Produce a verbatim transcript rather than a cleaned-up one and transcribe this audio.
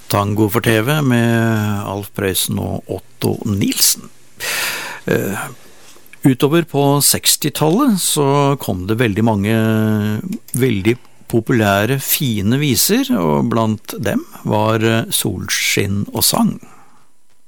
Tango for T V med Alf Prøysen og Otto Nilsen. Eh, utover på sekstitallet så kom det veldig mange veldig populære, fine viser, og blant dem var Solskinn og sang.